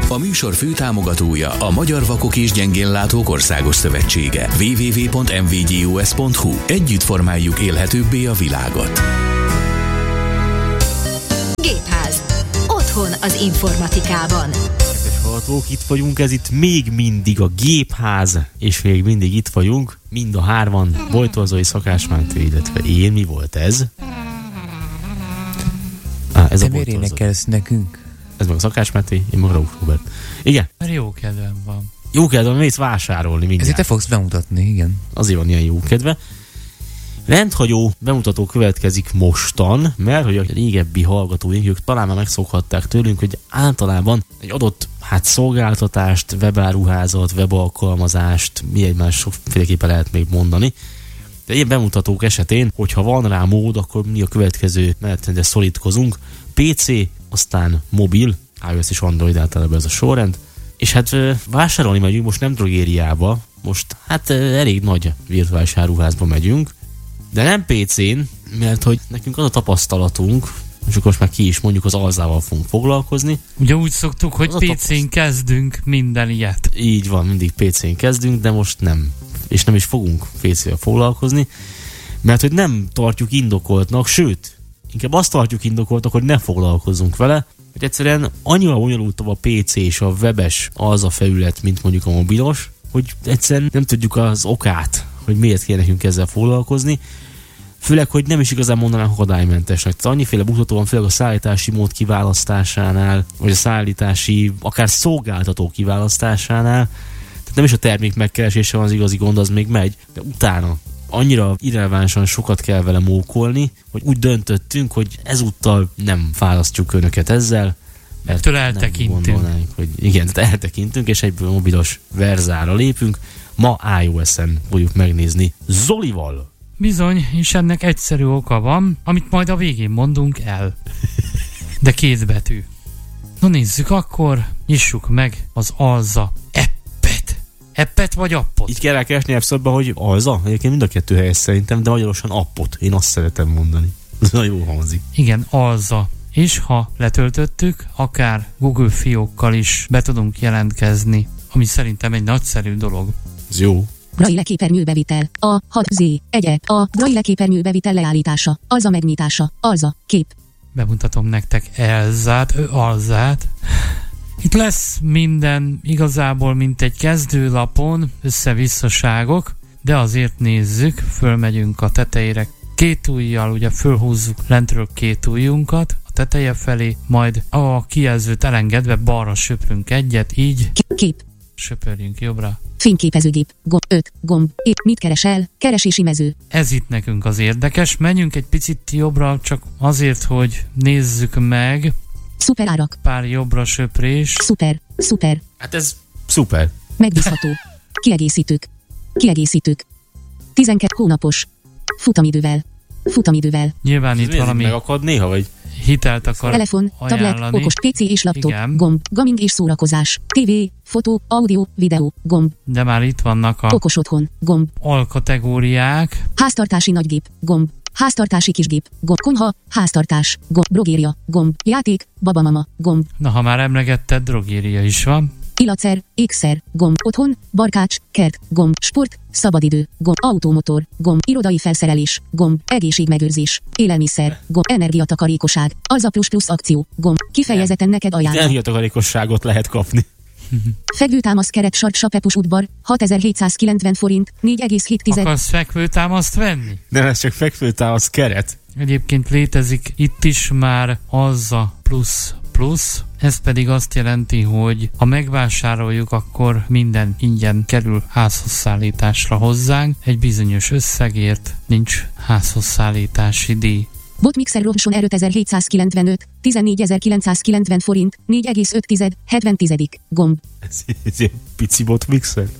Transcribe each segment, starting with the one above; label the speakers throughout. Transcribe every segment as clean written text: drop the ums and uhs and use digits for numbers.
Speaker 1: A műsor főtámogatója a Magyar Vakok és Gyengénlátók Országos Szövetsége. www.mvgyus.hu. Együtt formáljuk élhetőbbé a világot.
Speaker 2: Gépház. Otthon az informatikában.
Speaker 3: Kedves hallgatók, itt vagyunk, ez itt még mindig a Gépház, és még mindig itt vagyunk, mind a hárman, Bojtól Zoli, Szakás Máté, illetve én. Mi volt ez? Ez
Speaker 4: te miért énekelsz nekünk?
Speaker 3: Ez meg a Szakás Máté, én meg Raúf Róbert. Igen.
Speaker 4: Mert jó kedvem van.
Speaker 3: Jó kedvem, mész vásárolni mindjárt.
Speaker 4: Ezért te fogsz bemutatni, igen.
Speaker 3: Azért van ilyen jó kedve. Rendhagyó bemutató következik mostan, mert hogy a régebbi hallgatóink, ők talán már megszokhatták tőlünk, hogy általában egy adott szolgáltatást, webáruházat, webalkalmazást, mi egymás sokféleképpen lehet még mondani. De ilyen bemutatók esetén, hogyha van rá mód, akkor mi a következő menetrendre szorítkozunk. PC, aztán mobil, iOS és Android általában ez a sorrend. És hát vásárolni megyünk, most nem drogériába, most elég nagy virtuális áruházba megyünk, de nem PC-n, mert hogy nekünk az a tapasztalatunk, és akkor most már ki is mondjuk, az Alzával fogunk foglalkozni.
Speaker 5: Ugye úgy szoktuk, hogy PC-n kezdünk minden ilyet.
Speaker 3: Így van, mindig PC-n kezdünk, de most nem. És nem is fogunk PC-vel foglalkozni, mert hogy nem tartjuk indokoltnak, sőt, inkább azt tartjuk indokoltnak, hogy ne foglalkozzunk vele, hogy egyszerűen annyira bonyolultabb a PC és a webes az a felület, mint mondjuk a mobilos, hogy egyszerűen nem tudjuk az okát, hogy miért kell nekünk ezzel foglalkozni. Főleg, hogy nem is igazán mondanám akadálymentesnek. Tehát annyiféle mutató van, főleg a szállítási mód kiválasztásánál, vagy a szállítási, akár szolgáltató kiválasztásánál. Tehát nem is a termék megkeresése van az igazi gond, az még megy, de utána annyira irrelevánsan sokat kell vele mókolni, hogy úgy döntöttünk, hogy ezúttal nem választjuk önöket ezzel, mert
Speaker 5: eltekintünk.
Speaker 3: Hogy igen, tehát eltekintünk, és egyből mobilos verzára lépünk. Ma iOS-en fogjuk megnézni Zolival.
Speaker 5: Bizony, és ennek egyszerű oka van, amit majd a végén mondunk el. De 2 betű. Na nézzük akkor, nyissuk meg az Alza appet. Appet vagy appot?
Speaker 3: Így kell rákeresni App-Store-ba, hogy Alza. Egyébként mind a kettő helyes szerintem, de magyarosan appot. Én azt szeretem mondani. Ez nagyon jó hangzik.
Speaker 5: Igen, Alza. És ha letöltöttük, akár Google fiókkal is be tudunk jelentkezni, ami szerintem egy nagyszerű dolog.
Speaker 3: Ez jó.
Speaker 6: Braille képernyőbevitel. A 6Z. Egye. A Braille képernyőbevitel leállítása. Alza megnyitása. Alza. Kép.
Speaker 5: Bemutatom nektek Elzát, Alzát. Itt lesz minden igazából, mint egy kezdőlapon, összevisszaságok, de azért nézzük, fölmegyünk a tetejére 2 ujjal, ugye fölhúzzuk lentről 2 ujjunkat a teteje felé, majd a kijelzőt elengedve balra söprünk egyet, így
Speaker 6: Kép.
Speaker 5: Söpörjünk jobbra.
Speaker 6: Fényképezőgép. Gomb. 5. Gomb. Mit keresel? Keresési mező.
Speaker 5: Ez itt nekünk az érdekes. Menjünk egy picit jobbra, csak azért, hogy nézzük meg.
Speaker 6: Szuperárak.
Speaker 5: Pár jobbra söprés.
Speaker 6: Szuper.
Speaker 3: Hát ez szuper.
Speaker 6: Megbízható. Kiegészítők. 12 hónapos. Futamidővel.
Speaker 5: Nyilván itt valami
Speaker 3: megakad néha, vagy?
Speaker 5: Hitelt akar
Speaker 6: telefon,
Speaker 5: ajánlani.
Speaker 6: tablet, okos PC és laptop.
Speaker 5: Igen.
Speaker 6: Gomb. Gaming és szórakozás. TV, fotó, audio, videó. Gomb.
Speaker 5: De már itt vannak a
Speaker 6: Okos otthon. Gomb.
Speaker 5: alkategóriák.
Speaker 6: Háztartási nagygép. Gomb. Háztartási kisgép. Gomb. Konyha. Háztartás. Gomb. Drogéria. Gomb. Játék. Babamama. Gomb.
Speaker 5: Na, ha már emlegetted, drogéria is van.
Speaker 6: Illatszer, ékszer, gomb, otthon, barkács, kert, gomb, sport, szabadidő, gomb, automotor, gomb, irodai felszerelés, gomb, egészségmegőrzés, élelmiszer, gomb, energiatakarékosság, Alza plusz akció, gomb, kifejezetten neked ajánlom.
Speaker 3: Energiatakarékosságot lehet kapni.
Speaker 6: Fekvőtámasz keret sark Sapepus útbar, 6790 forint, 4,7.
Speaker 5: Akarsz fekvőtámaszt venni?
Speaker 3: Nem, ez csak fekvőtámasz keret.
Speaker 5: Egyébként létezik itt is már Alza plusz. Ez pedig azt jelenti, hogy ha megvásároljuk, akkor minden ingyen kerül házhoz szállításra hozzánk. Egy bizonyos összegért nincs házhoz szállítási díj.
Speaker 6: Botmixer Robson R5795, 14.990 forint, 4,5, 70. Gomb.
Speaker 3: Ez egy pici botmixer.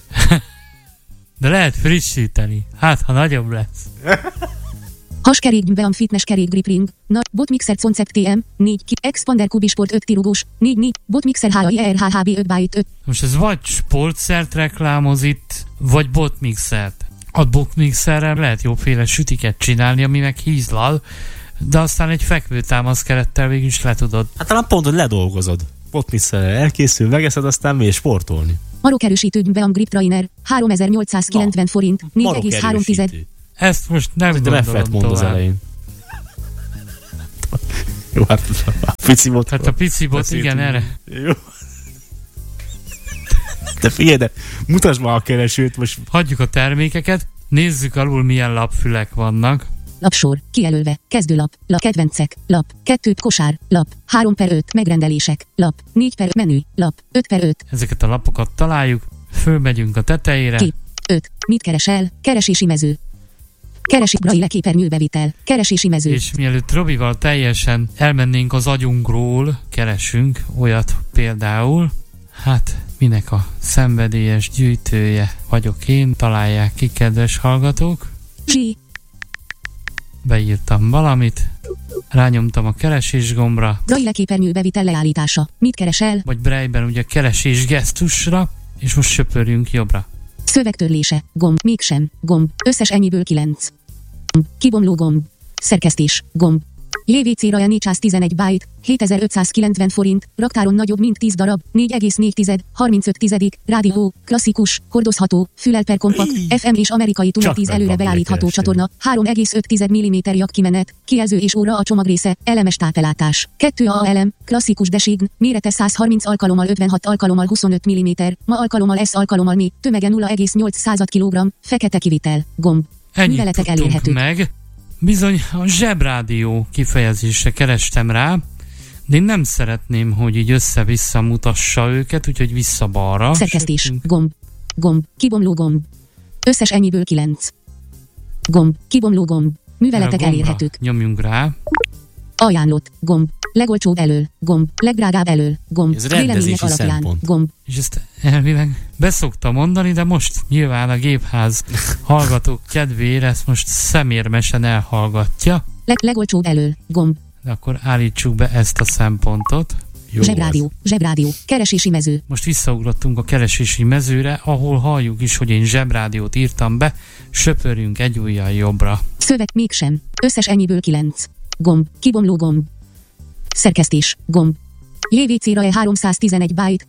Speaker 5: De lehet frissíteni, hát ha nagyobb lesz.
Speaker 6: Haskerékbeam fitness kerékgrip ring, botmixer concept TM, 4 expander kubisport 5 tirugós, 4 botmixer HIRHHB 5x5.
Speaker 5: Most ez vagy sportszert reklámoz itt, vagy botmixert. A botmixerrel lehet jóféle sütiket csinálni, ami meg hízlal, de aztán egy fekvőtámasz kerettel végül is le tudod.
Speaker 3: Hát talán pont, hogy ledolgozod. potmisszel elkészül, megeszed, aztán mész sportolni.
Speaker 6: Marokerősítő Beam Grip Trainer, 3890 forint, 4,3.
Speaker 5: Ezt most nem
Speaker 3: De
Speaker 5: gondolom
Speaker 3: F-et mond az
Speaker 5: tovább.
Speaker 3: elején. Jó, hát a pici bot.
Speaker 5: Hát a pici bot,
Speaker 3: beszéltünk.
Speaker 5: igen, erre.
Speaker 3: Jó. De figyelj, de mutasd már a keresőt most.
Speaker 5: Hagyjuk a termékeket, nézzük alul milyen lapfülek vannak.
Speaker 6: Lapsor, kijelölve, kezdőlap, lap, kedvencek, lap, 2 kosár, lap, 3/5 megrendelések, lap, 4/5 menü, lap, 5/5
Speaker 5: Ezeket a lapokat találjuk, fölmegyünk a tetejére.
Speaker 6: kép, 5, mit keresel, keresési mező. Keresi Braille képernyőbevitel, keresési mező.
Speaker 5: És mielőtt Robival teljesen elmennénk az agyunkról, keresünk olyat például, hát minek a szenvedélyes gyűjtője vagyok én, találják ki, kedves hallgatók.
Speaker 6: Zsí,
Speaker 5: Beírtam valamit, rányomtam a keresés gombra,
Speaker 6: Braille képernyőbevitel leállítása, mit keresel,
Speaker 5: vagy Braille-ben ugye keresés gesztusra, és most söpörjünk jobbra.
Speaker 6: szövegtörlése, gomb, mégsem, gomb, összes ennyiből 9. Gomb, kibomló gomb, szerkesztés, gomb. JVC-ra 411 byte, 7590 forint, raktáron nagyobb mint 10 darab, 4,4, 35, rádió, klasszikus, hordozható, fülel kompakt, FM és amerikai tuner
Speaker 3: Csak
Speaker 6: 10 előre
Speaker 3: megvan,
Speaker 6: beállítható
Speaker 3: megkerestem.
Speaker 6: csatorna, 3,5 mm jakkimenet, kijelző és óra a csomagrésze, elemes tápelátás, 2 A elem, klasszikus design, mérete 130 alkalommal 56 alkalommal 25 mm, ma alkalommal S alkalommal mi, tömege 0,8 kg, fekete kivitel, gomb.
Speaker 5: Ennyit
Speaker 6: Műveletek
Speaker 5: tudtunk
Speaker 6: elérhetők.
Speaker 5: meg. Bizony a zsebrádió kifejezésre kerestem rá, de én nem szeretném, hogy így össze-vissza mutassa őket, úgyhogy vissza-balra.
Speaker 6: Szerkesztés,
Speaker 5: Söpünk.
Speaker 6: gomb, gomb, kibomló gomb. Összes ennyiből 9. Gomb, kibomló gomb. Műveletek
Speaker 5: A gombra
Speaker 6: elérhetők.
Speaker 5: Nyomjunk rá.
Speaker 6: Ajánlott, gomb. Legolcsóbb elől, gomb. Legdrágább elől, gomb.
Speaker 3: Ez rendezési
Speaker 6: Vélemények alapján,
Speaker 3: szempont.
Speaker 6: gomb.
Speaker 5: És ezt elvileg beszokta mondani, de most nyilván a gépház hallgatók kedvére ezt most szemérmesen elhallgatja.
Speaker 6: Legolcsóbb elől, gomb.
Speaker 5: De akkor állítsuk be ezt a szempontot.
Speaker 3: Jó
Speaker 6: Zsebrádió, zsebrádió. Keresési mező.
Speaker 5: Most visszaugrottunk a keresési mezőre, ahol halljuk is, hogy én zsebrádiót írtam be, söpörjünk egy ujjal jobbra.
Speaker 6: Szöveg, mégsem. Összes ennyiből 9. Gomb, kibomló gomb. Szerkesztés, gomb. JVC-ra 311 byte,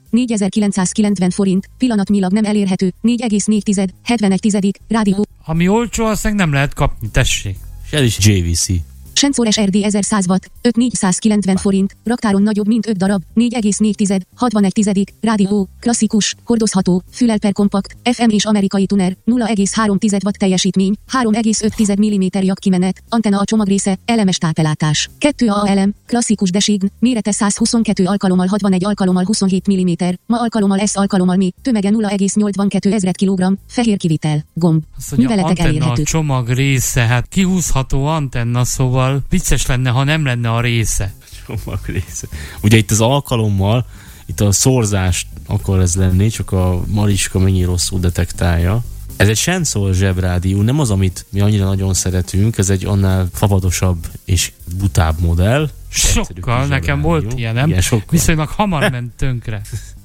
Speaker 6: 4990 forint, pillanatnyilag nem elérhető, 4,4, 71, rádió.
Speaker 5: Ami olcsó, azt meg nem lehet kapni, tessék.
Speaker 3: És ez is JVC.
Speaker 6: Sensor SRD 1100 watt, 5490 forint, raktáron nagyobb mint 5 darab, 4,4, 61, rádió, klasszikus, hordozható, fülel kompakt, FM és amerikai tuner, 0,3 watt teljesítmény, 3,5 mm jakkimenet, antenna a csomagrésze, elemes tápelátás, 2 A elem, klasszikus design, mérete 122 alkalommal 61 alkalommal 27 mm, ma alkalommal S alkalommal mi, tömege 0,82 kg, fehér kivitel, gomb.
Speaker 5: Azt mondja,
Speaker 6: Műveletek
Speaker 5: antenna a
Speaker 6: elérhetők.
Speaker 5: csomag része, hát kihúzható antenna, szóval vicces lenne, ha nem lenne a része.
Speaker 3: Csomag része. Ugye itt az alkalommal, itt a szorzás akar ez lenni, csak a Mariska mennyi rosszul detektálja. Ez egy Sensor zsebrádió, nem az, amit mi annyira nagyon szeretünk, ez egy annál favadosabb és butább modell.
Speaker 5: Sokkal, nekem volt ilyenem.
Speaker 3: Igen, sokkal.
Speaker 5: Viszonylag hamar ment tönkre.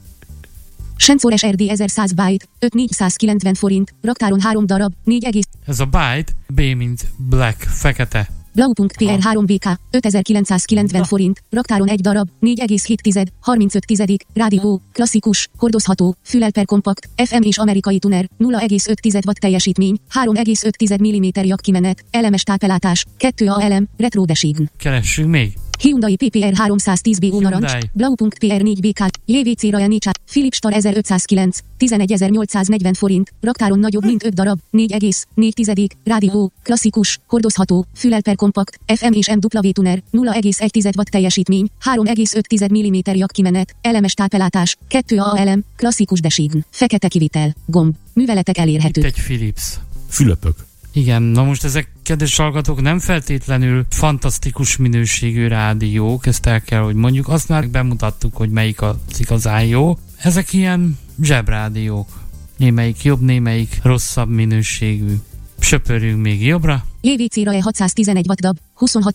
Speaker 6: Sensor SRD 1100 byte, 5490 forint, raktáron 3 darab, 4,
Speaker 5: Ez a byte, B mint black, fekete.
Speaker 6: Blau.PR 3BK, 5990 forint, raktáron 1 darab, 4,7, 35, rádió, klasszikus, hordozható, fülel kompakt, FM és amerikai tuner, 0,5 watt teljesítmény, 3,5 mm jakkimenet, elemes tápelátás, 2 A elem, retro design.
Speaker 5: Keressünk még.
Speaker 6: Hyundai PPR 310B narancs,
Speaker 5: Hyundai.
Speaker 6: Blau.PR 4BK, JVC Raja 4 Philips Star 1509, 11840 forint, raktáron nagyobb mint 5 darab, 4,4, rádió, klasszikus, hordozható, fülel kompakt, FM és MW tuner, 0,1 watt teljesítmény, 3,5 mm jakkimenet, elemes tápelátás, 2 A elem, klasszikus design, fekete kivitel, gomb, műveletek
Speaker 5: Itt
Speaker 6: elérhetők.
Speaker 5: egy Philips.
Speaker 3: Fülöpök.
Speaker 5: Igen, na most ezek, kedves hallgatók, nem feltétlenül fantasztikus minőségű rádiók, ezt el kell, hogy mondjuk. Azt már bemutattuk, hogy melyik az igazán jó. Ezek ilyen zsebrádiók. Némelyik jobb, némelyik rosszabb minőségű. Söpörjünk még jobbra.
Speaker 6: JVC Raja 611 watt dab,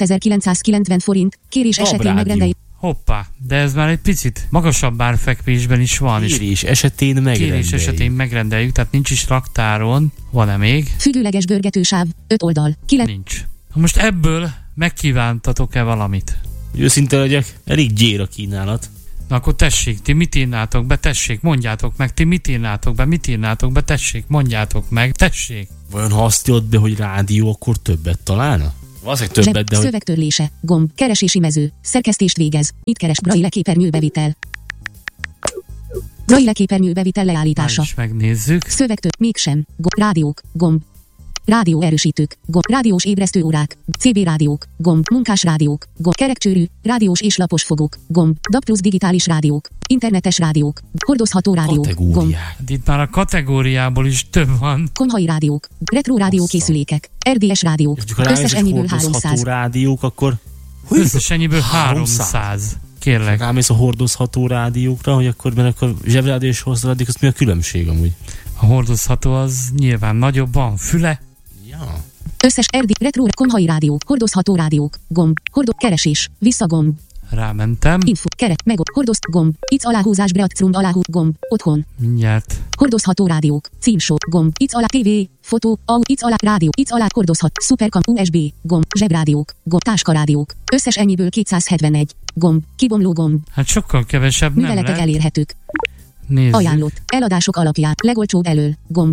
Speaker 6: 26.990 forint, kérés esetén
Speaker 3: Rabrádió.
Speaker 6: megrendeljük.
Speaker 5: Hoppá, de ez már egy picit magasabb árfekvésben is van. És
Speaker 3: Kérés esetén megrendeljük.
Speaker 5: kérés esetén megrendeljük, tehát nincs is raktáron. Van-e még?
Speaker 6: Függőleges bőrgetősáv, 5 oldal, 9.
Speaker 5: Nincs. Na most ebből megkívántatok-e valamit?
Speaker 3: Hogy őszinte legyek, elég gyér a kínálat.
Speaker 5: Na akkor tessék, ti mit írnátok be, tessék, mondjátok meg, ti mit írnátok be, tessék, mondjátok meg, tessék.
Speaker 3: Vajon ha azt írod be, hogy rádió, akkor többet találna? Valószínűleg többet, de hogy...
Speaker 6: Szövegtörlése, gomb, keresési mező, szerkesztést végez, itt keres, Braille képernyőbevitel. Braille képernyőbevitel leállítása.
Speaker 5: Már is megnézzük.
Speaker 6: Szövegtör, mégsem, rádiók, gomb. Rádió erősítők, gomb, rádiós ébresztőórák, CB rádiók, gomb, munkás rádiók, gomb, kerekcsőrű, rádiós és lapos fogok, gomb, DAB+ digitális rádiók, internetes rádiók, hordozható rádiók, gomb,
Speaker 5: Itt már a kategóriából is több van.
Speaker 6: konyhai rádiók, retro rádiókészülékek, RDS rádiók, összes ennyiből 300.
Speaker 3: rádiók, akkor...
Speaker 5: Összes ennyiből 300. Kérlek.
Speaker 3: Rámész a hordozható rádiókra, hogy akkor, mert akkor zsebrádió és hordozható, az mi a különbség amúgy?
Speaker 5: A hordozható az nyilván nagyobb, van füle.
Speaker 3: Ja.
Speaker 6: Összes retro konyhai rádiók, hordozható rádiók, gomb, keresés, visszagomb,
Speaker 5: Rámentem.
Speaker 6: info, hordozt, gomb, itt aláhúzás, breakthrough aláhúz, gomb, otthon,
Speaker 5: Mindjárt.
Speaker 6: hordozható rádiók, címsor, gomb, itt alá TV, fotó, itt alá rádió, itt alá hordozhat, szuperkam, USB, gomb, zsebrádiók, gomb, táskarádiók, összes ennyiből 271, gomb, kibomló gomb,
Speaker 5: Hát sokkal kevesebb nem
Speaker 6: műveletek
Speaker 5: lett.
Speaker 6: elérhetők,
Speaker 5: Nézzük.
Speaker 6: ajánlott, eladások alapján, legolcsóbb elől, gomb,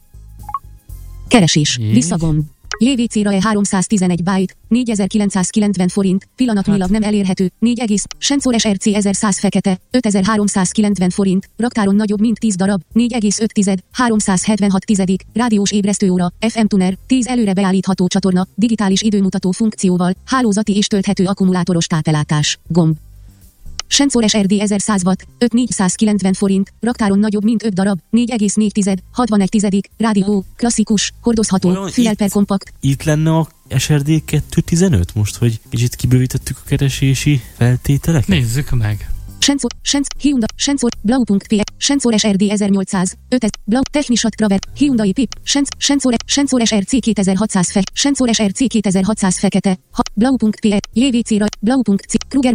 Speaker 6: keresés,
Speaker 5: Így.
Speaker 6: visszagomb, JVC-ra 311 byte, 4990 forint, pillanatnyilag nem elérhető, 4 egész, Sensor SRC 1100 fekete, 5390 forint, raktáron nagyobb mint 10 darab, 4,5, 376 tizedik, rádiós ébresztőóra, FM tuner, 10 előre beállítható csatorna, digitális időmutató funkcióval, hálózati és tölthető akkumulátoros tápellátás, gomb. Sensor SRD 1100 watt, 5490 forint, raktáron nagyobb mint 5 darab, 4,4, 61 tizedik, rádió, klasszikus, hordozható,
Speaker 3: Vajon
Speaker 6: fülel per kompakt.
Speaker 3: Itt lenne a SRD 215 most, hogy kicsit kibővítettük a keresési feltételeket?
Speaker 5: Nézzük meg.
Speaker 6: Hyundai, Sensor, Blau.pl, Sensor SRD 1800, 5000, Blau, Technisat Traver, Hyundai Pip, Sensor SRC 2600 Sensor SRC 2600 fekete, Blau.pl, JVC-ra, Blau.c, Kruger,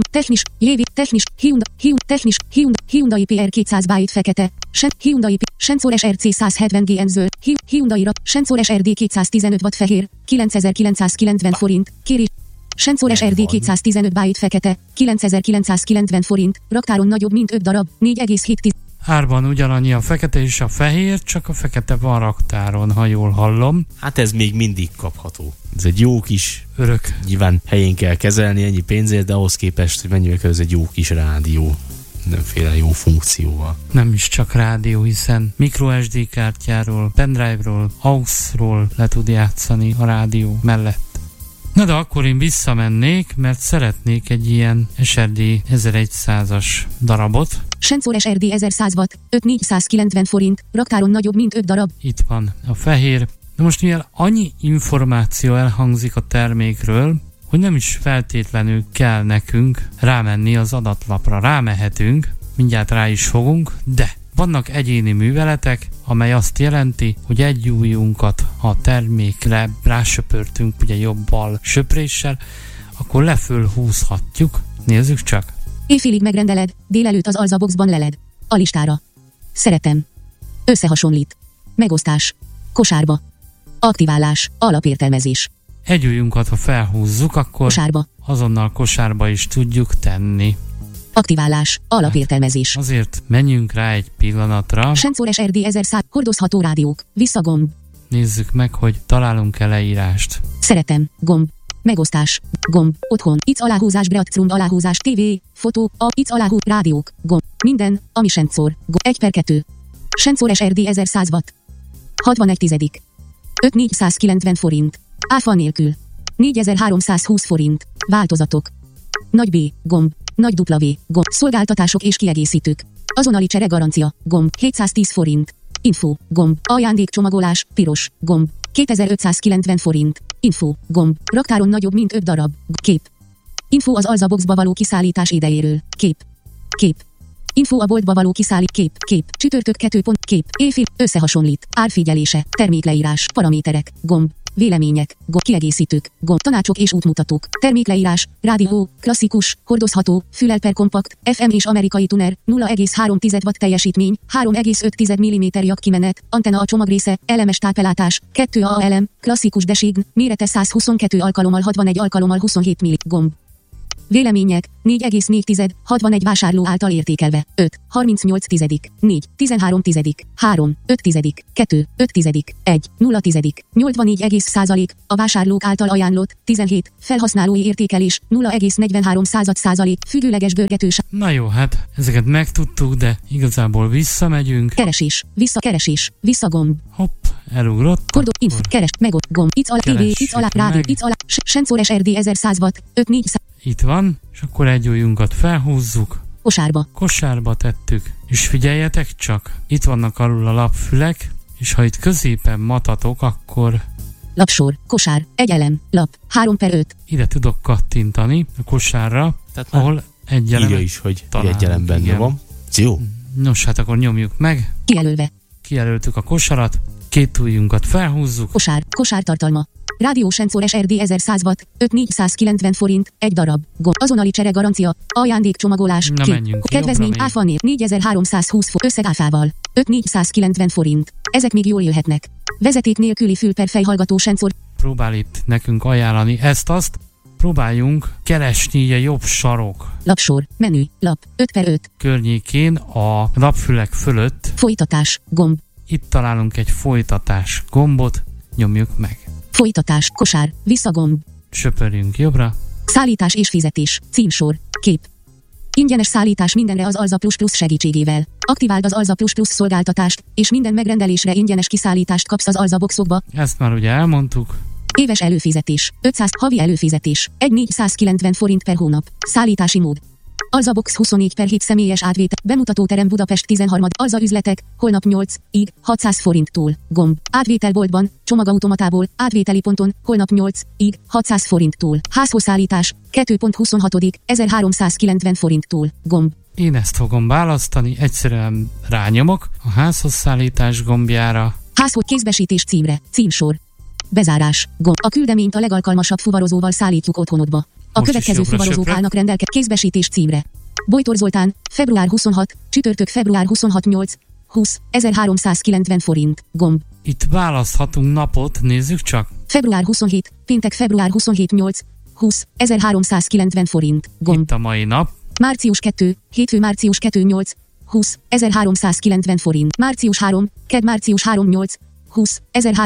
Speaker 6: Hyundai PR 200 byte fekete, Hyundai Pip, Sensor SRC 170 GM zöld, Hyundai-ra, Sensor SRD 215 watt fehér, 9990 forint, kérés. Sensor SRD 215 byte fekete, 9990 forint, raktáron nagyobb mint 5 darab, 4,7.
Speaker 5: Árban ugyanannyi a fekete és a fehér, csak a fekete van raktáron, ha jól hallom.
Speaker 3: Hát ez még mindig kapható. Ez egy jó kis,
Speaker 5: Örök.
Speaker 3: nyilván helyén kell kezelni ennyi pénzért, de ahhoz képest, hogy mennyivel kell, ez egy jó kis rádió. Mindenféle jó funkcióval.
Speaker 5: Nem is csak rádió, hiszen microSD kártyáról, pendrive-ról, AUX-ról le tud játszani a rádió mellett. Na de akkor én visszamennék, mert szeretnék egy ilyen SRD 1100-as darabot.
Speaker 6: Sensor SRD 1100 watt, 5490 forint, raktáron nagyobb mint 5 darab.
Speaker 5: Itt van a fehér. De most mivel annyi információ elhangzik a termékről, hogy nem is feltétlenül kell nekünk rámenni az adatlapra. Rámehetünk, mindjárt rá is fogunk, de vannak egyéni műveletek, amely azt jelenti, hogy egy ujjunkat a termékre rásöpörtünk, ugye jobb-bal söpréssel, akkor leföl húzhatjuk. Nézzük csak.
Speaker 6: Éjfélig megrendeled, délelőtt az alzaboxban leled. A listára. Szeretem. Összehasonlít. Megosztás. Kosárba. Aktiválás. Alapértelmezés.
Speaker 5: Egy ujjunkat, ha felhúzzuk, akkor
Speaker 6: Kosárba.
Speaker 5: azonnal kosárba is tudjuk tenni.
Speaker 6: Aktiválás. Alapértelmezés.
Speaker 5: Azért menjünk rá egy pillanatra.
Speaker 6: Sensor SRD 1100, hordozható rádiók. Visszagomb.
Speaker 5: Nézzük meg, hogy találunk-e leírást.
Speaker 6: Szeretem. Gomb. Megosztás. Gomb. Otthon. Itt aláhúzás, breakthrough aláhúzás, TV, fotó, itt aláhúz, rádiók. Gomb. Minden, ami sensor. 1/2. Sensor SRD 1100 watt. 61 tizedik. 5490 forint. Áfa nélkül. 4320 forint. Változatok. Nagy B. Gomb. Nagy W. Gomb. Szolgáltatások és kiegészítők. Azonnali csere garancia. Gomb. 710 forint. Info. Gomb. Ajándékcsomagolás. Piros. Gomb. 2590 forint. Info. Gomb. Raktáron nagyobb mint 5 darab. Kép. Info az alzaboxba való kiszállítás idejéről. Kép. Kép. Info a boltba való kiszállít. Kép. Csütörtök 2 pont. Kép. Éjfél. Összehasonlít. Árfigyelése. Termékleírás. Paraméterek. Gomb. Vélemények, kiegészítők, tanácsok és útmutatók, termékleírás, rádió, klasszikus, hordozható, fülel per kompakt, FM és amerikai tuner, 0,3 watt teljesítmény, 3,5 mm jakkimenet, antenna a csomagrésze, elemes tápellátás, 2 AA elem, klasszikus design, mérete 122 alkalommal 61 alkalommal 27 mm, gomb. Vélemények 4,4, 61 vásárló által értékelve. 5, 38 tizedik, 4, 13 tizedik, 3, 5 tizedik, 2, 5 tizedik, 1, 0 tizedik, 84,%, a vásárlók által ajánlott, 17, felhasználói értékelés, 0,43%, függőleges görgetős.
Speaker 5: Na jó, hát ezeket megtudtuk, de igazából visszamegyünk.
Speaker 6: Keresés, visszagomb.
Speaker 5: Hopp, elugrott.
Speaker 6: Kordó, info, keres, megott, gomb, itt alá, itt alá, rádió, itt alá, sensor SRD 1100 watt, 5-4.
Speaker 5: Itt van, és akkor egy ujjunkat felhúzzuk. Kosárba tettük. És figyeljetek csak, itt vannak alul a lapfülek, és ha itt középen matatok, akkor...
Speaker 6: Lapsor, kosár, egy elem, lap, 3/5.
Speaker 5: Ide tudok kattintani a kosárra,
Speaker 3: tehát
Speaker 5: ahol egy elem.
Speaker 3: Írja is, hogy egy elem benne van. Jó.
Speaker 5: Nos, hát akkor nyomjuk meg. Kijelöltük a kosarat, két ujjunkat felhúzzuk.
Speaker 6: Kosár tartalma. Rádió sensor SRD 1100 watt, 5490 forint, egy darab. Azonnali csere garancia, ajándékcsomagolás.
Speaker 5: Na menjünk.
Speaker 6: Kedvezmény áfanér 4320 összeg áfával. 5490 forint. Ezek még jól jöhetnek. Vezeték nélküli fülperfejhallgató sensor.
Speaker 5: Próbál itt nekünk ajánlani ezt-azt. Próbáljunk keresni a jobb sarok.
Speaker 6: Lapsor, menü, lap, 5/5.
Speaker 5: Környékén a lapfülek fölött.
Speaker 6: Folytatás, gomb.
Speaker 5: Itt találunk egy folytatás gombot, nyomjuk meg.
Speaker 6: Folytatás, kosár, visszagomb.
Speaker 5: Söpörjünk jobbra.
Speaker 6: Szállítás és fizetés, címsor, kép. Ingyenes szállítás mindenre az Alza Plus Plus segítségével. Aktiváld az Alza Plus Plus szolgáltatást, és minden megrendelésre ingyenes kiszállítást kapsz az Alza boxokba.
Speaker 5: Ezt már ugye elmondtuk.
Speaker 6: Éves előfizetés, 500 havi előfizetés, 1490 forint per hónap. Szállítási mód. Alza Box 24/7 személyes átvétel. Bemutatóterem Budapest 13. Alza üzletek, holnap 8-ig, 600 forinttól. Gomb. Átvételboltban, csomagautomatából, átvételi ponton, holnap 8-ig, 600 forinttól. Házhozszállítás, 2.26. 1390 forinttól. Gomb.
Speaker 5: Én ezt fogom választani, egyszerűen rányomok a házhozszállítás gombjára.
Speaker 6: Házhoz kézbesítés címre, címsor. Bezárás, gomb. A küldeményt a legalkalmasabb fuvarozóval szállítjuk otthonodba. A következő fuvarozók állnak rendelkezésre. Kézbesítés címre. Bojtor Zoltán, február 26, csütörtök február 26 8, 20, 1390 forint. Gomb.
Speaker 5: Itt választhatunk napot, nézzük csak.
Speaker 6: Február 27, péntek február 27 8, 20, 1390 forint. Gomb.
Speaker 5: Itt a mai nap.
Speaker 6: Március 2, hétfő március 2 8, 20, 1390 forint. Március 3, kedd március 3 8, 20,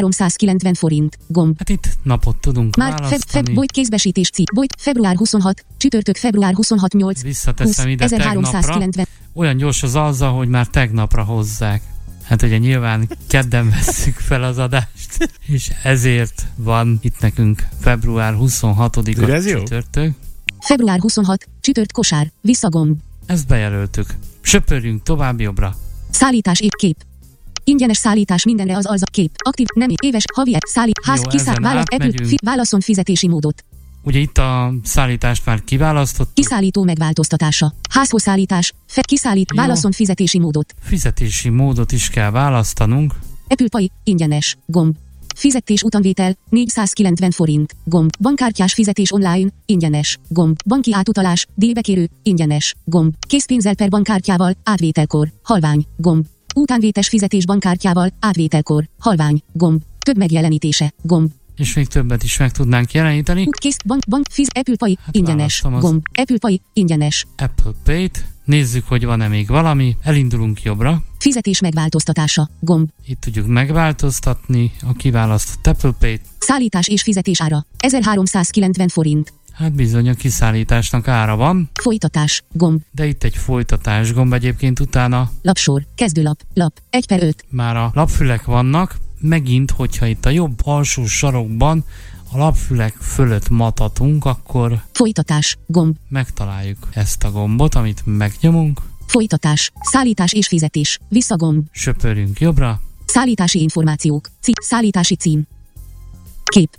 Speaker 6: 1390 forint. Gomb.
Speaker 5: Hát itt napot tudunk választani.
Speaker 6: Bojt kézbesítés cím. Bojt február 26, csütörtök február 26 8.
Speaker 5: Visszateszem 20, ide 1390. Tegnapra. Olyan gyors az Alza, hogy már tegnapra hozzák. Hát ugye nyilván kedden vesszük fel az adást, és ezért van itt nekünk február 26-a csütörtök.
Speaker 6: Február 26, csütört kosár, visszagomb.
Speaker 5: Ezt bejelöltük. Söpörjünk tovább jobbra.
Speaker 6: Szállítás és kép. Ingyenes szállítás mindenre az Alza kép. Aktív, nem éves, havi, ház, válaszon fizetési módot.
Speaker 5: Ugye itt a szállítást már kiválasztottuk.
Speaker 6: Kiszállító megváltoztatása. Házhozszállítás, kiszállít, válaszon fizetési módot.
Speaker 5: Fizetési módot is kell választanunk.
Speaker 6: Apple Pay, ingyenes, gomb. Fizetés utamvétel, 490 forint, gomb. Bankkártyás fizetés online, ingyenes, gomb. Banki átutalás, díjbekérő, ingyenes, gomb. Készpénzzel per bankkártyával, átvételkor, halvány, gomb. Utánvétes fizetés bankkártyával, átvételkor, halvány, gomb. Több megjelenítése, gomb.
Speaker 5: És még többet is meg tudnánk jeleníteni.
Speaker 6: Kész, Apple Pay, ingyenes, gomb. Apple Pay, ingyenes.
Speaker 5: Apple Pay-t. Nézzük, hogy van-e még valami. Elindulunk jobbra.
Speaker 6: Fizetés megváltoztatása, gomb.
Speaker 5: Itt tudjuk megváltoztatni a kiválasztott Apple Pay-t.
Speaker 6: Szállítás és fizetés ára, 1390 forint.
Speaker 5: Hát bizony a kiszállításnak ára van.
Speaker 6: Folytatás, gomb.
Speaker 5: De itt egy folytatás gomb egyébként utána.
Speaker 6: Lapsor, kezdőlap, lap, 1/5.
Speaker 5: Már a lapfülek vannak. Megint, hogyha itt a jobb alsó sarokban a lapfülek fölött matatunk, akkor
Speaker 6: folytatás, gomb.
Speaker 5: Megtaláljuk ezt a gombot, amit megnyomunk.
Speaker 6: Folytatás, szállítás és fizetés, visszagomb.
Speaker 5: Söpörjünk jobbra.
Speaker 6: Szállítási információk, szállítási cím. Kép.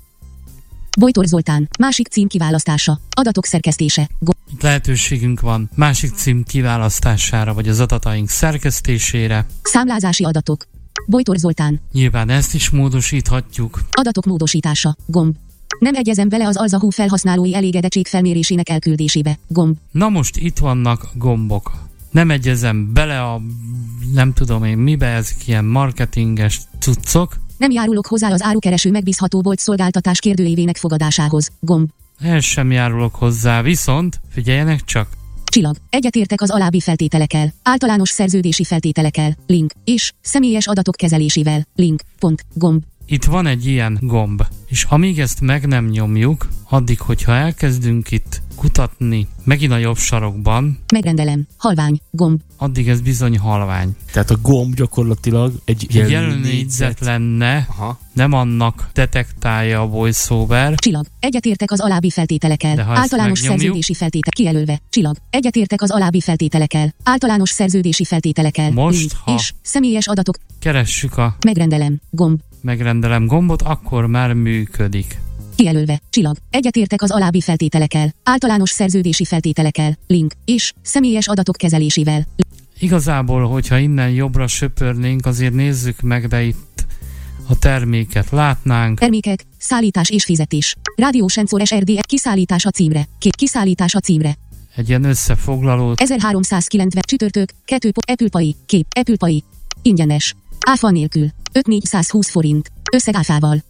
Speaker 6: Bojtor Zoltán, másik cím kiválasztása, adatok szerkesztése.
Speaker 5: Itt lehetőségünk van másik cím kiválasztására, vagy az adataink szerkesztésére.
Speaker 6: Számlázási adatok. Bojtor Zoltán.
Speaker 5: Nyilván ezt is módosíthatjuk.
Speaker 6: Adatok módosítása, gomb. Nem egyezem bele az Alza Hú felhasználói elégedettség felmérésének elküldésébe, gomb.
Speaker 5: Na most itt vannak gombok. Nem egyezem bele a, nem tudom én mibe, ezek ilyen marketinges cuccok.
Speaker 6: Nem járulok hozzá az árukereső megbízható bolt szolgáltatás kérdőívének fogadásához, gomb.
Speaker 5: ehhez sem járulok hozzá, viszont figyeljenek csak.
Speaker 6: Csillag. Egyetértek az alábbi feltételekkel, általános szerződési feltételekkel, link, és személyes adatok kezelésével, link, pont, gomb.
Speaker 5: Itt van egy ilyen gomb, és amíg ezt meg nem nyomjuk, addig, hogyha elkezdünk itt kutatni, megint a jobb sarokban,
Speaker 6: Megrendelem, halvány, gomb.
Speaker 5: addig ez bizony halvány.
Speaker 3: Tehát a gomb gyakorlatilag egy
Speaker 5: Jelölnégyzet lenne,
Speaker 3: Aha.
Speaker 5: nem annak detektálja a voiceover.
Speaker 6: Csillag. Egyetértek az alábbi
Speaker 5: De
Speaker 6: feltételekkel,
Speaker 5: ha ezt
Speaker 6: általános
Speaker 5: megnyomjuk-
Speaker 6: szerződési feltétel kijelölve, csillag. Egyetértek az alábbi feltételekkel, általános szerződési feltételekkel,
Speaker 5: Most,
Speaker 6: link,
Speaker 5: ha-
Speaker 6: és személyes adatok,
Speaker 5: Keressük a
Speaker 6: megrendelem, gomb.
Speaker 5: megrendelem gombot, akkor már működik.
Speaker 6: Kijelölve, csillag. Egyetértek az alábbi feltételekkel, általános szerződési feltételekkel, link, és személyes adatok kezelésével.
Speaker 5: Igazából, hogyha innen jobbra söpörnénk, azért nézzük meg, de itt a terméket látnánk.
Speaker 6: Termékek, szállítás és fizetés. Rádiósensor SRD kiszállítás a címre. Kiszállítás a címre.
Speaker 5: Egy ilyen összefoglalót.
Speaker 6: 1390 csütörtök, 2 Apple Pay, kép, Apple Pay. Ingyenes. Áfa nélkül. 5420 forint. Összeg áfával.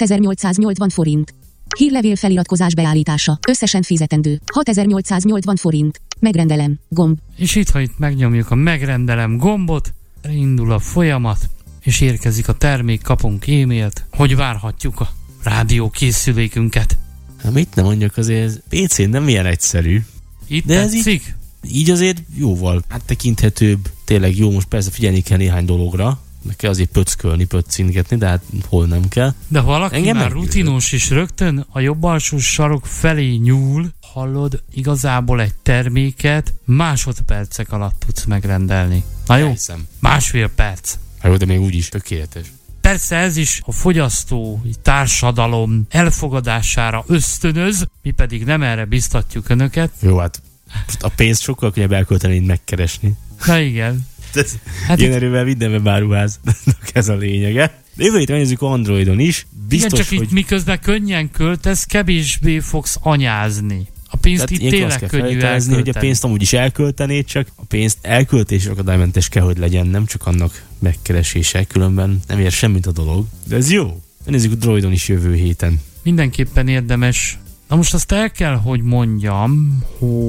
Speaker 6: 6880 forint. Hírlevél feliratkozás beállítása. Összesen fizetendő. 6880 forint. Megrendelem. Gomb.
Speaker 5: És itt, ha itt megnyomjuk a megrendelem gombot, indul a folyamat, és érkezik a termék, kapunk e-mailt, hogy várhatjuk a rádió készülékünket.
Speaker 3: Hát mit nem mondjak, azért PC-n nem ilyen egyszerű.
Speaker 5: Itt
Speaker 3: De ez
Speaker 5: tetszik?
Speaker 3: Így azért jóval áttekinthetőbb, tényleg jó, most persze figyelni kell néhány dologra, meg kell azért pöckölni, pöccingetni, de hát hol nem kell.
Speaker 5: De valaki
Speaker 3: Engem
Speaker 5: már
Speaker 3: meggyőzött.
Speaker 5: rutinos és rögtön a jobb alsó sarok felé nyúl, hallod, igazából egy terméket másodpercek alatt tudsz megrendelni. Na jó,
Speaker 3: Hiszem.
Speaker 5: másfél perc.
Speaker 3: Hát jó, de még úgyis tökéletes.
Speaker 5: Persze ez is a fogyasztói társadalom elfogadására ösztönöz, mi pedig nem erre biztatjuk önöket.
Speaker 3: Jó, hát a pénzt sokkal könnyebb elkölteni, mint megkeresni.
Speaker 5: Na igen. Hát
Speaker 3: Ilyen
Speaker 5: itt,
Speaker 3: erővel mindenben beruháznak, ez a lényege. De jövő héten nézzük Androidon is. Biztos,
Speaker 5: igen, csak
Speaker 3: hogy...
Speaker 5: itt miközben könnyen költesz, kevésbé fogsz anyázni. A pénzt
Speaker 3: Tehát
Speaker 5: itt
Speaker 3: ilyenkor
Speaker 5: tényleg
Speaker 3: azt kell
Speaker 5: könnyű
Speaker 3: feltételezni, hogy a
Speaker 5: elkölteni.
Speaker 3: pénzt amúgy is elköltenéd, csak a pénzt elköltés akadálymentes kell, hogy legyen, nem csak annak megkeresése, különben nem ér semmit a dolog. De ez jó. Nézzük a Droidon is jövő héten.
Speaker 5: Mindenképpen érdemes. Na most azt el kell, hogy mondjam,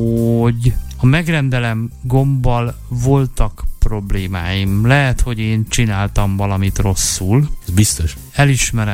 Speaker 5: hogy a megrendelem gombbal voltak problémáim. Lehet, hogy én csináltam valamit rosszul.
Speaker 3: Ez biztos.
Speaker 5: Elismerem.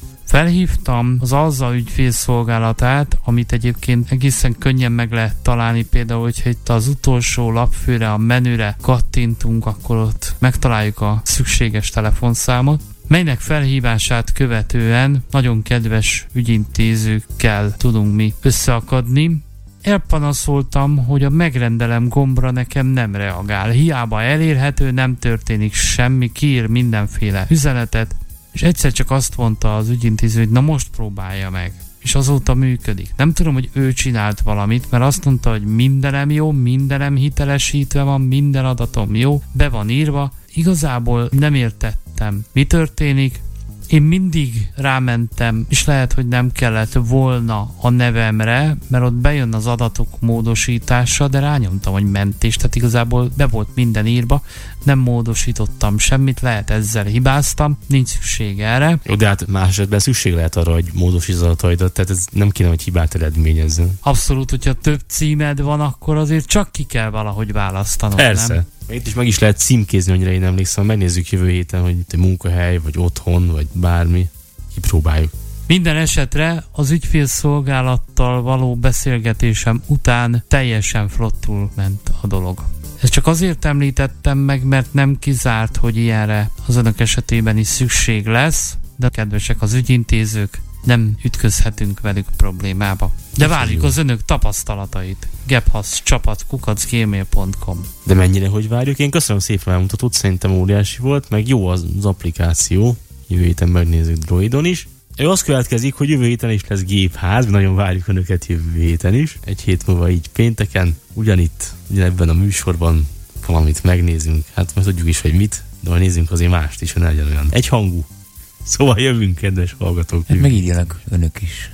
Speaker 5: Felhívtam az Alza ügyfélszolgálatát, amit egyébként egészen könnyen meg lehet találni, például, hogyha itt az utolsó lapfőre, a menüre kattintunk, akkor ott megtaláljuk a szükséges telefonszámot, melynek felhívását követően nagyon kedves ügyintézőkkel tudunk mi összeakadni. Elpanaszoltam, hogy a megrendelem gombra nekem nem reagál. Hiába elérhető, nem történik semmi, kiír mindenféle üzenetet, és egyszer csak azt mondta az ügyintéző, hogy na most próbálja meg. És azóta működik. Nem tudom, hogy ő csinált valamit, mert azt mondta, hogy mindenem jó, mindenem hitelesítve van, minden adatom jó, be van írva. Igazából nem értettem, mi történik. Én mindig rámentem, és lehet, hogy nem kellett volna a nevemre, mert ott bejön az adatok módosítása, de rányomtam, hogy mentés, tehát igazából be volt minden írva, nem módosítottam semmit, lehet ezzel hibáztam, nincs szükség erre.
Speaker 3: Jó, de hát más esetben szükség lehet arra, hogy módosítsd az adataidat, tehát ez nem kéne, hogy hibát eredményezzen.
Speaker 5: Abszolút, hogyha több címed van, akkor azért csak ki kell valahogy választanod,
Speaker 3: Persze.
Speaker 5: nem?
Speaker 3: Itt is meg is lehet címkézni, annyira én emlékszem. Megnézzük jövő héten, hogy itt egy munkahely, vagy otthon, vagy bármi. Kipróbáljuk.
Speaker 5: Minden esetre az ügyfélszolgálattal való beszélgetésem után teljesen flottul ment a dolog. Ezt csak azért említettem meg, mert nem kizárt, hogy ilyenre az önök esetében is szükség lesz, de kedvesek az ügyintézők, nem ütközhetünk velük problémába. De várjuk az önök tapasztalatait. gebhasz@gmail.com.
Speaker 3: De mennyire, hogy várjuk? Én köszönöm szépen elmutatót, szerintem óriási volt, meg jó az applikáció. Jövő héten megnézzük Droidon is. Az következik, hogy jövő héten is lesz gépház, nagyon várjuk önöket jövő héten is. Egy hét múlva így pénteken, ugyanebben a műsorban valamit megnézzünk. Hát most tudjuk is, hogy mit, de majd nézzünk azért mást is, hogy ne legyen olyan egyhangú. Szóval jövünk, kedves hallgatók.
Speaker 4: Hát megírjanak önök is.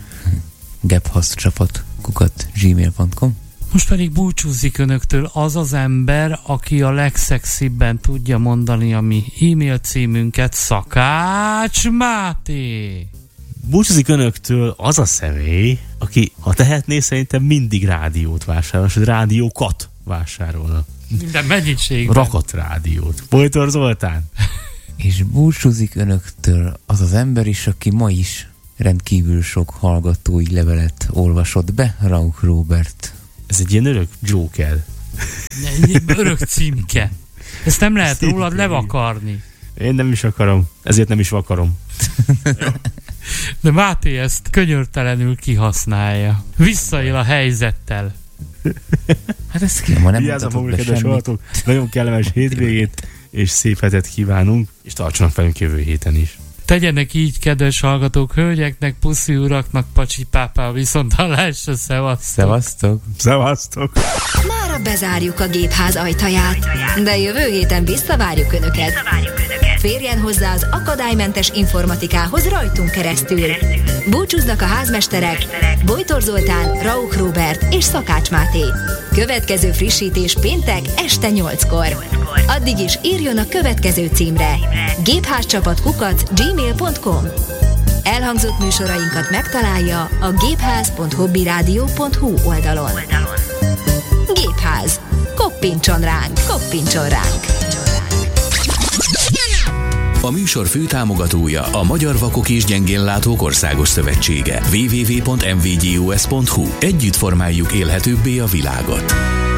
Speaker 4: gebhasz@gmail.com.
Speaker 5: Most pedig búcsúzik önöktől az az ember, aki a legszexibben tudja mondani a mi e-mail címünket, Szakács Máté.
Speaker 3: Búcsúzik önöktől az a személy, aki, ha tehetné, szerintem mindig rádiót vásárol, és rádiókat vásárolna.
Speaker 5: Minden mennyiségben.
Speaker 3: Rakatrádiót. Bojtor Zoltán.
Speaker 4: És búcsúzik önöktől az az ember is, aki ma is rendkívül sok hallgatói levelet olvasott be, Rauch Róbert.
Speaker 3: Ez egy ilyen örök Joker.
Speaker 5: Örök címke. Ezt nem lehet rólad levakarni.
Speaker 3: Én nem is akarom, ezért nem is vakarom.
Speaker 5: De Máté ezt könyörtelenül kihasználja. Visszaél a helyzettel.
Speaker 4: Hát ezt ki, ma nem
Speaker 3: Vigyázzam
Speaker 4: mutatok
Speaker 3: maguk,
Speaker 4: be
Speaker 3: kedves
Speaker 4: semmit.
Speaker 3: hallgatók. Nagyon kellemes hétvégét és szép hetet kívánunk, és tartsanak velünk jövő héten is.
Speaker 5: Tegyenek így, kedves hallgatók, hölgyeknek, puszi uraknak, pacsi pápá, viszonthallásra, szevasztok.
Speaker 4: Szevasztok.
Speaker 3: Szevasztok!
Speaker 2: Mára bezárjuk a gépház ajtaját, de jövő héten visszavárjuk Önöket. Férjen hozzá az akadálymentes informatikához rajtunk keresztül. Búcsúznak a házmesterek, Bojtor Zoltán, Rauch Róbert és Szakács Máté. Következő frissítés péntek este 8-kor. Addig is írjon a következő címre: gépházcsapat@gmail.com. Elhangzott műsorainkat megtalálja a gépház.hobbyradio.hu oldalon. Gépház. Koppintson ránk, koppintson ránk.
Speaker 1: A műsor főtámogatója a Magyar Vakok és Gyengénlátók Országos Szövetsége. www.mvgus.hu. Együtt formáljuk élhetőbbé a világot.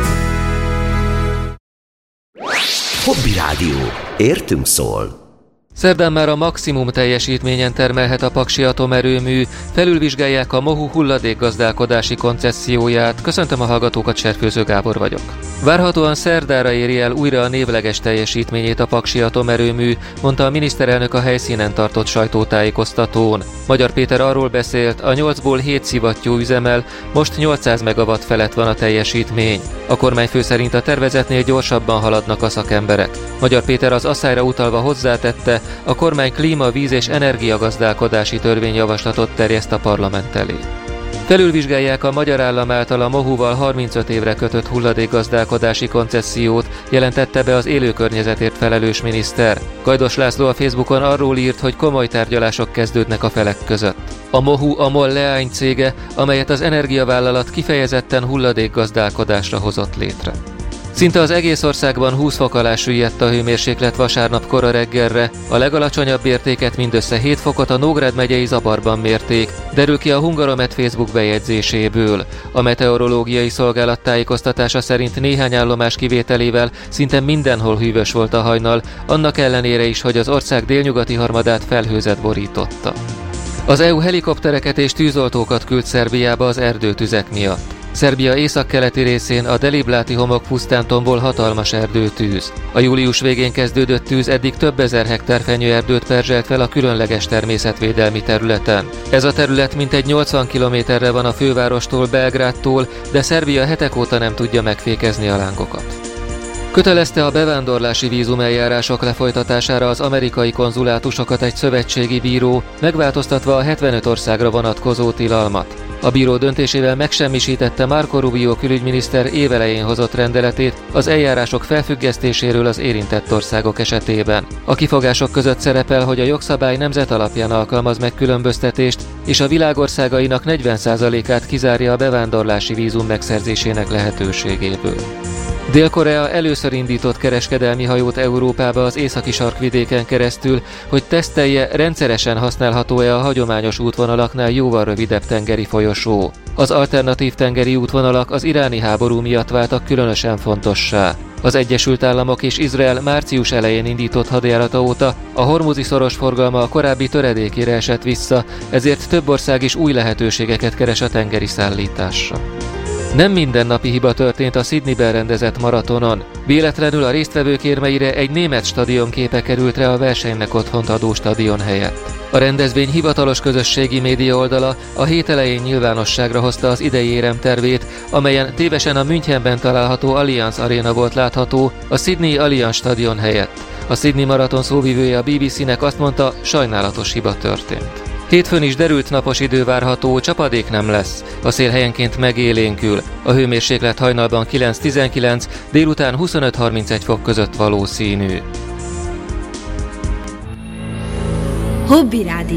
Speaker 7: Hobby Rádió. Értünk szól.
Speaker 8: Szerdán már a maximum teljesítményen termelhet a Paksi Atomerőmű, felülvizsgálják a MOHU hulladékgazdálkodási koncesszióját. Köszöntöm a hallgatókat, Serkőző Gábor vagyok. Várhatóan szerdára éri el újra a névleges teljesítményét a Paksi Atomerőmű, mondta a miniszterelnök a helyszínen tartott sajtótájékoztatón. Magyar Péter arról beszélt, a 8-ból 7 szivattyú üzemel, most 800 megawatt felett van a teljesítmény. A kormányfő szerint a tervezetnél gyorsabban haladnak a szakemberek. Magyar Péter az asszályra utalva hozzátette, a kormány klíma, víz és energiagazdálkodási törvényjavaslatot terjeszt a parlament elé. Felülvizsgálják a magyar állam által a MOHU-val 35 évre kötött hulladékgazdálkodási koncessziót, jelentette be az élőkörnyezetért felelős miniszter. Gajdos László a Facebookon arról írt, hogy komoly tárgyalások kezdődnek a felek között. A MOHU a MOL leánycége, amelyet az energiavállalat kifejezetten hulladékgazdálkodásra hozott létre. Szinte az egész országban 20 fok alá süllyedt a hőmérséklet vasárnap kora reggelre, a legalacsonyabb értéket mindössze 7 fokot a Nógrád megyei Zabarban mérték, derül ki a Hungaromet Facebook bejegyzéséből. A meteorológiai szolgálat tájékoztatása szerint néhány állomás kivételével szinte mindenhol hűvös volt a hajnal, annak ellenére is, hogy az ország délnyugati harmadát felhőzet borította. Az EU helikoptereket és tűzoltókat küld Szerbiába az erdőtüzek miatt. Szerbia északkeleti részén a Delibláti homokpusztán tombol hatalmas erdőtűz. A július végén kezdődött tűz eddig több ezer hektár fenyőerdőt perzselt fel a különleges természetvédelmi területen. Ez a terület mintegy 80 kilométerre van a fővárostól, Belgrádtól, de Szerbia hetek óta nem tudja megfékezni a lángokat. Kötelezte a bevándorlási vízumeljárások lefolytatására az amerikai konzulátusokat egy szövetségi bíró, megváltoztatva a 75 országra vonatkozó tilalmat. A bíró döntésével megsemmisítette Marco Rubio külügyminiszter évelején hozott rendeletét az eljárások felfüggesztéséről az érintett országok esetében. A kifogások között szerepel, hogy a jogszabály nemzet alapján alkalmaz megkülönböztetést, és a világ országainak 40%-át kizárja a bevándorlási vízum megszerzésének lehetőségéből. Dél-Korea először indított kereskedelmi hajót Európába az északi sarkvidéken keresztül, hogy tesztelje, rendszeresen használható-e a hagyományos útvonalaknál jóval rövidebb tengeri folyosó. Az alternatív tengeri útvonalak az iráni háború miatt váltak különösen fontossá. Az Egyesült Államok és Izrael március elején indított hadjárata óta a hormuzi szoros forgalma a korábbi töredékére esett vissza, ezért több ország is új lehetőségeket keres a tengeri szállításra. Nem mindennapi hiba történt a Sydneyben rendezett maratonon. Véletlenül a résztvevők érmeire egy német stadionképe került rá a versenynek otthont adó stadion helyett. A rendezvény hivatalos közösségi média oldala a hét elején nyilvánosságra hozta az idei éremtervét, amelyen tévesen a Münchenben található Allianz Arena volt látható a Sydney Allianz stadion helyett. A Sydney maraton szóvivője a BBC-nek azt mondta, sajnálatos hiba történt. Hétfőn is derült napos idő várható, csapadék nem lesz. A szél helyenként megélénkül. A hőmérséklet hajnalban 9-19, délután 25-31 fok között valószínű.
Speaker 2: Hobby Rádió.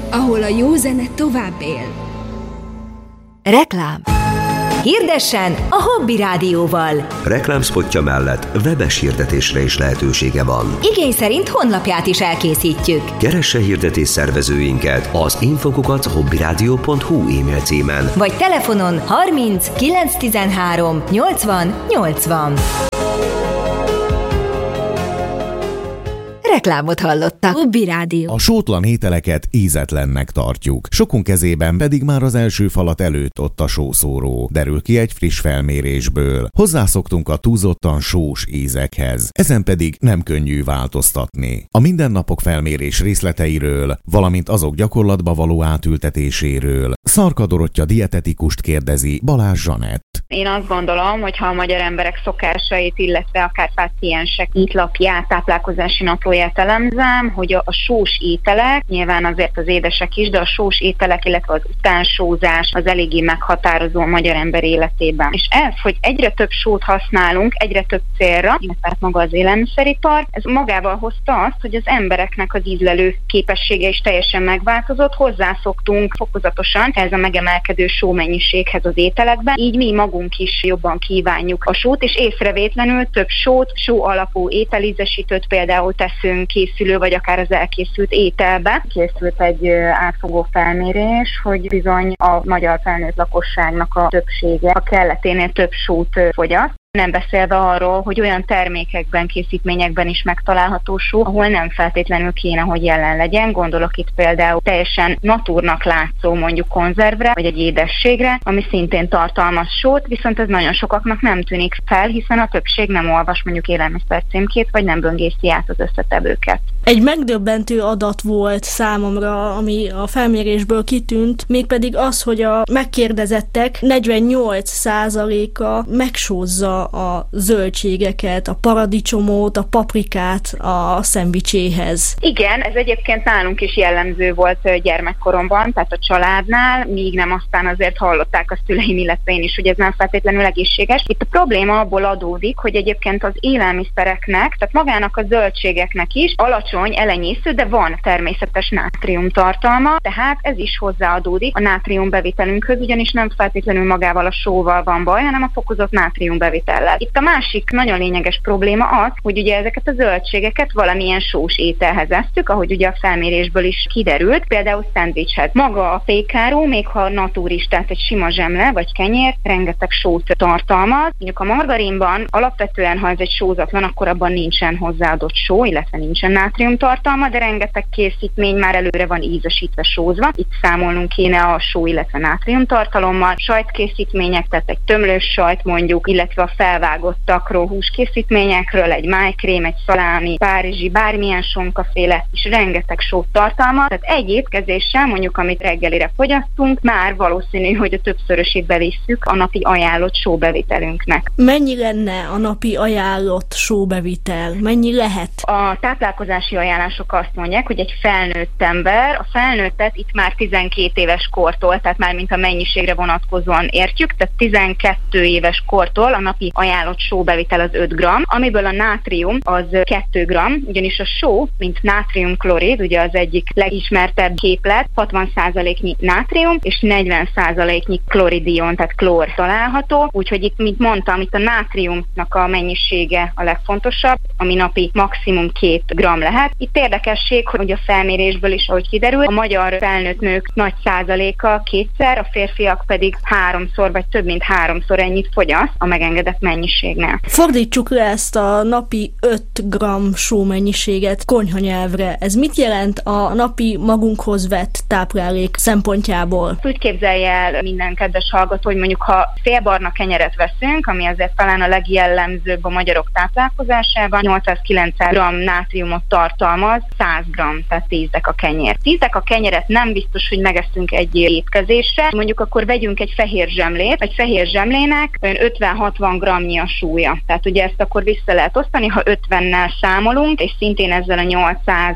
Speaker 2: ahol a jó zene tovább él. Reklám. Hirdessen a Hobby Rádióval.
Speaker 7: Reklámspotja mellett webes hirdetésre is lehetősége van.
Speaker 2: Igény szerint honlapját is elkészítjük.
Speaker 7: Keresse hirdetés szervezőinket az info@hobbyradio.hu e-mail címen.
Speaker 2: Vagy telefonon 30 913 80 80. Reklámot hallottak. Hobby Rádió.
Speaker 9: A sótlan ételeket ízetlennek tartjuk. Sokunk kezében pedig már az első falat előtt ott a sószóró. Derül ki egy friss felmérésből. Hozzászoktunk a túlzottan sós ízekhez. Ezen pedig nem könnyű változtatni. A mindennapok felmérés részleteiről, valamint azok gyakorlatba való átültetéséről Szarka Dorottya dietetikust kérdezi Balázs Zsanett.
Speaker 10: Én azt gondolom, hogy ha a magyar emberek szokásait, illetve akár páciensek étlapját, táplálkozási naplóját elemzem, hogy a sós ételek, nyilván azért az édesek is, de a sós ételek, illetve az utánsózás az eléggé meghatározó a magyar ember életében. És ez, hogy egyre több sót használunk, egyre több célra, illetve maga az élelmiszeripar, ez magával hozta azt, hogy az embereknek az ízlelő képessége is teljesen megváltozott, hozzászoktunk fokozatosan ez a megemelkedő sómennyiséghez az ételekben, így mi magunk is jobban kívánjuk a sót, és észrevétlenül több sót, só alapú ételízesítőt például teszünk készülő, vagy akár az elkészült ételbe. Készült egy átfogó felmérés, hogy bizony a magyar felnőtt lakosságnak a többsége a kelleténél több sót fogyaszt. Nem beszélve arról, hogy olyan termékekben, készítményekben is megtalálható só, ahol nem feltétlenül kéne, hogy jelen legyen. Gondolok itt például teljesen naturnak látszó mondjuk konzervre, vagy egy édességre, ami szintén tartalmaz sót, viszont ez nagyon sokaknak nem tűnik fel, hiszen a többség nem olvas mondjuk élelmiszer címkét, vagy nem böngészi át az összetevőket.
Speaker 11: Egy megdöbbentő adat volt számomra, ami a felmérésből kitűnt, mégpedig az, hogy a megkérdezettek 48%-a megsózza a zöldségeket, a paradicsomot, a paprikát a szendvicséhez.
Speaker 10: Igen, ez egyébként nálunk is jellemző volt gyermekkoromban, tehát a családnál, míg nem aztán azért hallották a szüleim, illetve én is, hogy ez nem feltétlenül egészséges. Itt a probléma abból adódik, hogy egyébként az élelmiszereknek, tehát magának a zöldségeknek is alacsony, elenyésző, de van természetes nátrium tartalma, tehát ez is hozzáadódik a nátrium bevitelünkhöz, ugyanis nem feltétlenül magával a sóval van baj, hanem a fokozott nátrium bevitellel. Itt a másik nagyon lényeges probléma az, hogy ugye ezeket a zöldségeket valamilyen sós ételhez esztük, ahogy ugye a felmérésből is kiderült, például szendvicshez. Maga a pékáró, még ha natúris, tehát egy sima zsemle vagy kenyér, rengeteg sót tartalmaz. Mondjuk a margarinban alapvetően, ha ez egy sózatlan, akkor abban nincsen hozzáadott só, illetve nincsen nátrium tartalma, de rengeteg készítmény már előre van ízesítve sózva. Itt számolnunk kéne a só, illetve nátrium tartalommal. Sajtkészítmények, tehát egy tömlős sajt mondjuk, illetve a felvágottakról, húskészítményekről, egy májkrém, egy szalámi, párizsi, bármilyen sonkaféle, és rengeteg sót tartalmaz. Tehát egy étkezéssel, mondjuk amit reggelire fogyasztunk, már valószínű, hogy a többszörösét bevisszük a napi ajánlott sóbevitelünknek.
Speaker 11: Mennyi lenne a napi ajánlott sóbevitel? Mennyi lehet?
Speaker 10: A táplálkozási ajánlások azt mondják, hogy egy felnőtt ember, a felnőttet itt már 12 éves kortól, tehát már mint a mennyiségre vonatkozóan értjük, tehát 12 éves kortól a napi ajánlott sóbevitel az 5 g, amiből a nátrium az 2 g, ugyanis a só, mint nátriumklorid, ugye az egyik legismertebb képlet, 60%-nyi nátrium és 40%-nyi kloridion, tehát klór található, úgyhogy itt, mint mondtam, itt a nátriumnak a mennyisége a legfontosabb, ami napi maximum 2 g lehet. Itt érdekesség, hogy a felmérésből is, ahogy kiderül, a magyar felnőtt nők nagy százaléka kétszer, a férfiak pedig 3-szor vagy több mint 3-szor ennyit fogyaszt a megengedett mennyiségnél.
Speaker 11: Fordítsuk le ezt a napi 5 g sómennyiséget konyhanyelvre. Ez mit jelent a napi magunkhoz vett táplálék szempontjából?
Speaker 10: Úgy képzelje el minden kedves hallgató, hogy mondjuk ha félbarna kenyeret veszünk, ami azért talán a legjellemzőbb a magyarok táplálkozásában, 800-900 g nátriumot tartalmaz, 100 g, tehát 10 deka kenyér. 10 deka kenyeret nem biztos, hogy megeszünk egy étkezésre, mondjuk akkor vegyünk egy fehér zsemlét. Egy fehér zsemlének 50-60 g gramnyi a súlya. Tehát ugye ezt akkor vissza lehet osztani, ha 50-nel számolunk, és szintén ezzel a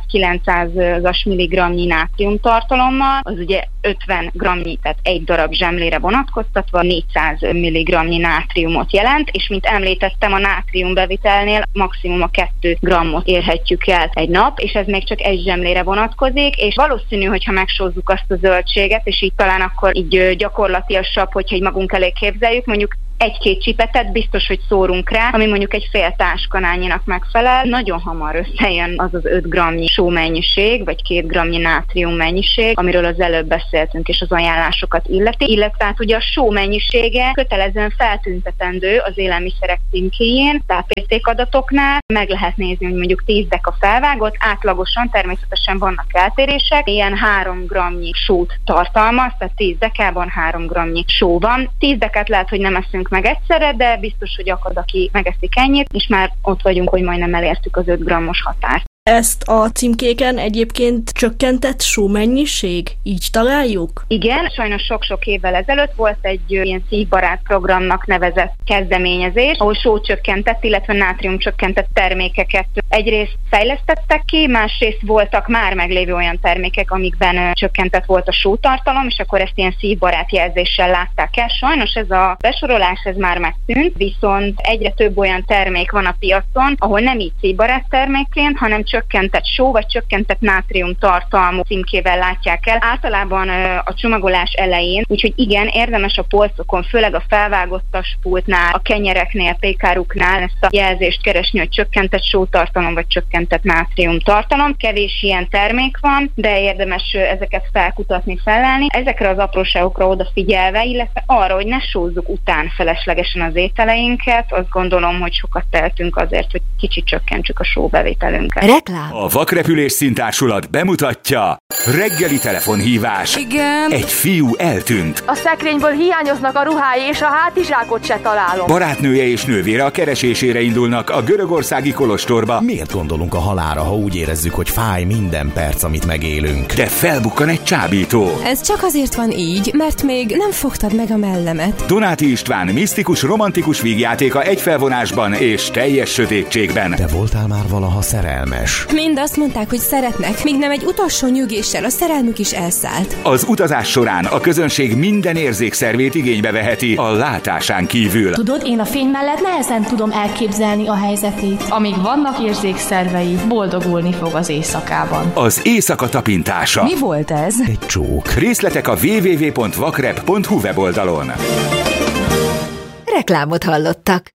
Speaker 10: 800-900-as milligramnyi nátrium tartalommal, az ugye 50 gramnyi, tehát egy darab zsemlére vonatkoztatva 400 milligramnyi nátriumot jelent, és mint említettem, a nátrium bevitelnél maximum a 2 grammot érhetjük el egy nap, és ez még csak egy zsemlére vonatkozik, és valószínű, hogyha megsózzuk azt a zöldséget, és így talán akkor így gyakorlatiasabb, hogyha így magunk elé képzeljük, mondjuk 1-2 csipetet biztos, hogy szórunk rá, ami mondjuk egy fél táskanányinak megfelel. Nagyon hamar összejön az az 5 gramnyi sómennyiség, vagy 2 gramnyi nátrium mennyiség, amiről az előbb beszéltünk, és az ajánlásokat illeti. Illetve hát ugye a só mennyisége kötelezően feltüntetendő az élelmiszerek címkéjén, tápértékadatoknál. Meg lehet nézni, hogy mondjuk 10 deka felvágott, átlagosan természetesen vannak eltérések, ilyen 3 gramnyi sót tartalmaz, tehát 10 dekában 3 gramnyi só van. 10 dekát lehet, hogy nem eszünk meg egyszerre, de biztos, hogy akad, aki megeszik ennyit, és már ott vagyunk, hogy majdnem elértük az 5 grammos határt.
Speaker 11: Ezt a címkéken egyébként csökkentett sómennyiség? Így találjuk?
Speaker 10: Igen, sajnos sok-sok évvel ezelőtt volt egy ilyen szívbarát programnak nevezett kezdeményezés, ahol sócsökkentett, illetve nátriumcsökkentett termékeket egyrészt fejlesztettek ki, másrészt voltak már meglévő olyan termékek, amikben csökkentett volt a sótartalom, és akkor ezt ilyen szívbarát jelzéssel látták el. Sajnos ez a besorolás ez már megszűnt, viszont egyre több olyan termék van a piacon, ahol nem így szívbarát termékként, hanem csökkentett só vagy csökkentett nátrium tartalmú címkével látják el. Általában a csomagolás elején, úgyhogy igen, érdemes a polcokon, főleg a felvágottas pultnál, a kenyereknél, pékáruknál ezt a jelzést keresni, hogy csökkentett sótartalom vagy csökkentett nátrium tartalom. Kevés ilyen termék van, de érdemes ezeket felkutatni, felelni. Ezekre az apróságokra odafigyelve, illetve arra, hogy ne sózzuk után feleslegesen az ételeinket, azt gondolom, hogy sokat tehetünk azért, hogy kicsit csökkentsük a sóbevételünket.
Speaker 1: A Vakrepülés Színtársulat bemutatja reggeli telefonhívás.
Speaker 12: Igen.
Speaker 1: Egy fiú eltűnt.
Speaker 12: A szekrényből hiányoznak a ruhái, és a hátizsákot se találom.
Speaker 1: Barátnője és nővére a keresésére indulnak a görögországi kolostorba.
Speaker 9: Miért gondolunk a halálra, ha úgy érezzük, hogy fáj minden perc, amit megélünk?
Speaker 1: De felbukkan egy csábító.
Speaker 13: Ez csak azért van így, mert még nem fogtad meg a mellemet.
Speaker 1: Donáti István misztikus, romantikus vígjátéka egy felvonásban és teljes sötétségben.
Speaker 9: Te voltál már valaha szerelmes?
Speaker 13: Mind azt mondták, hogy szeretnek, míg nem egy utolsó nyügéssel a szerelmük is elszállt.
Speaker 1: Az utazás során a közönség minden érzékszervét igénybe veheti a látásán kívül.
Speaker 14: Tudod, én a fény mellett nehezen tudom elképzelni a helyzetét. Amíg vannak érzékszervei, boldogulni fog az éjszakában.
Speaker 1: Az éjszaka tapintása.
Speaker 13: Mi volt ez?
Speaker 9: Egy csók.
Speaker 1: Részletek a www.vakrep.hu weboldalon.
Speaker 2: Reklámot hallottak.